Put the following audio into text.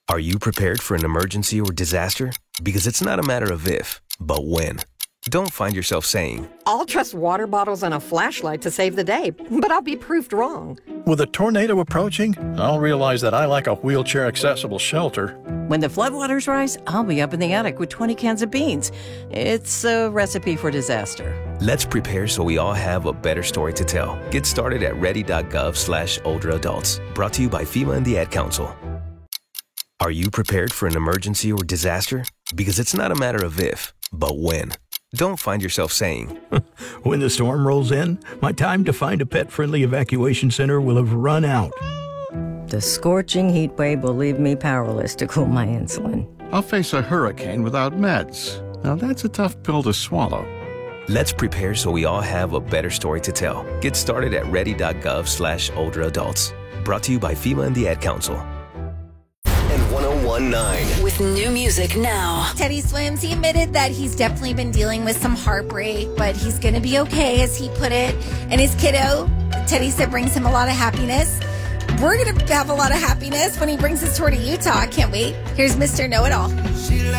Are you prepared for an emergency or disaster? Because it's not a matter of if, but when. Don't find yourself saying, I'll trust water bottles and a flashlight to save the day, but I'll be proved wrong. With a tornado approaching, I'll realize that I like a wheelchair-accessible shelter. When the floodwaters rise, I'll be up in the attic with 20 cans of beans. It's a recipe for disaster. let's prepare so we all have a better story to tell. Get started at ready.gov/older adults. Brought to you by FEMA and the Ad Council. Are you prepared for an emergency or disaster? Because it's not a matter of if, but when. Don't find yourself saying, when the storm rolls in, my time to find a pet-friendly evacuation center will have run out. The scorching heat wave will leave me powerless to cool my insulin. I'll face a hurricane without meds. Now that's a tough pill to swallow. let's prepare so we all have a better story to tell. Get started at ready.gov/older adults. Brought to you by FEMA and the Ad Council. And 101.9. With new music now. Teddy Swims, he admitted that he's definitely been dealing with some heartbreak, but he's going to be okay, as he put it. And his kiddo, Teddy said, brings him a lot of happiness. We're going to have a lot of happiness when he brings his tour to Utah. I can't wait. Here's Mr. Know-It-All.